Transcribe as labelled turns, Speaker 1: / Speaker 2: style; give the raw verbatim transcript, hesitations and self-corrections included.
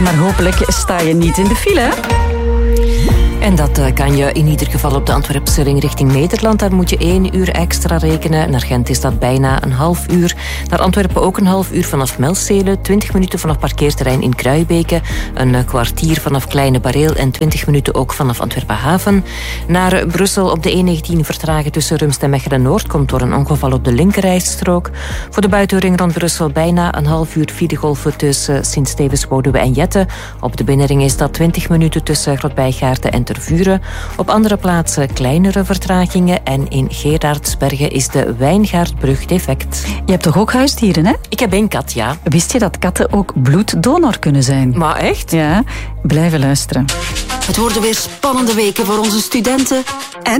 Speaker 1: maar hopelijk sta je niet in de file.
Speaker 2: En dat uh, kan je in ieder geval op de Antwerpse ring richting Nederland. Daar moet je één uur extra rekenen. Naar Gent is dat bijna een half uur. Naar Antwerpen ook een half uur vanaf Melstelen. twintig minuten vanaf parkeerterrein in Kruibeke. Een uh, kwartier vanaf Kleine Bareel. En twintig minuten ook vanaf Antwerpen Haven. Naar uh, Brussel op de E negentien vertragen tussen Rumst en Mechelen-Noord. Komt door een ongeval op de linkerrijstrook. Voor de buitenring rond Brussel bijna een half uur filegolven tussen Sint-Stevens, Woudewe en Jette. Op de binnenring is dat twintig minuten tussen Grotbijgaarden en Tervuren. Op andere plaatsen kleinere vertragingen. En in Gerardsbergen is de Wijngaardbrug defect.
Speaker 1: Je hebt toch ook huisdieren, hè?
Speaker 2: Ik heb één kat, ja.
Speaker 1: Wist je dat katten ook bloeddonor kunnen zijn?
Speaker 2: Maar echt?
Speaker 1: Ja, blijven luisteren.
Speaker 3: Het worden weer spannende weken voor onze studenten en